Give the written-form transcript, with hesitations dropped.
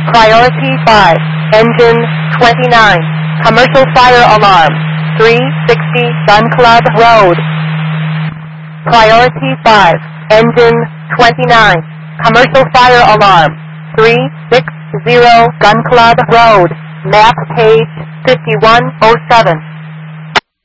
Priority 5, engine 29, commercial fire alarm, 360 Gun Club Road. Priority 5, engine 29, commercial fire alarm, 360 Gun Club Road, map page 5107.